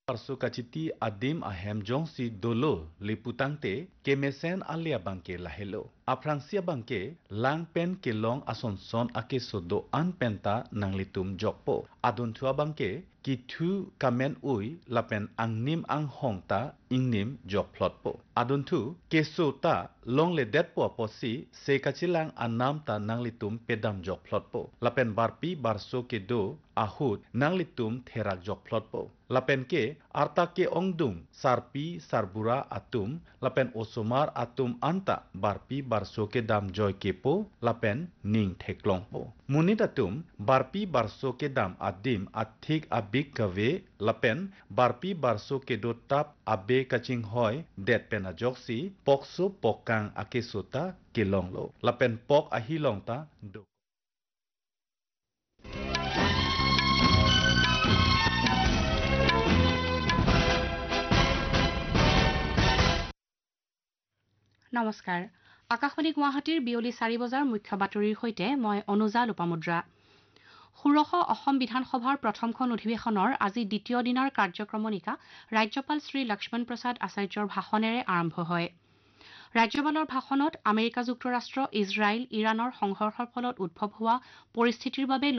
Parsukachiti adim ahem jongsi dolo liputangte kemesen alia bangke lahelo. Afransia bangke lang pen kelong asonson ake sodo an penta nanglitum jokpo. Adun tua bangke kitu kamen ui lapen angnim ang hongta ingnim jok plotpo. Adun tu keso ta long le detpo posi se kachilang anam ta nanglitum pedam jok plotpo. Lapen barpi barso ke do ahut nanglitum therak jok plotpo. Lapen ke arta ke ongdung sarpi sarbura atum lapen osomar atum anta barpi barso ke dam joy kepo lapen ning theklongpo. Munit atum barpi barso ke dam adim athik abik kave lapen barpi barso ke do tap abe kaching hoy det pena joksi pokso pokang akesota kelonglo. Lapen pok ahilong ta do. নমস্কাৰ আকাশবাণী গুৱাহাটীৰ বিয়লি 4 বজাৰ মুখ্য বাতৰিৰ সৈতে মই অনুজা লোপামুদ্ৰা ষোড়শ অসম বিধানসভাৰ প্ৰথমখন অধিৱেশনৰ আজি দ্বিতীয় দিনৰ কাৰ্যক্ৰমণিকা ৰাজ্যপাল শ্ৰী লক্ষ্মণ প্ৰসাদ আচাৰ্যৰ ভাষণেৰে আৰম্ভ হয় ৰাজ্যপালৰ ভাষণত আমেৰিকা যুক্তৰাষ্ট্ৰ ইজৰাইল ইৰাণৰ সংঘৰ্ষৰ ফলত উদ্ভৱ হোৱা পৰিস্থিতিৰ বাবে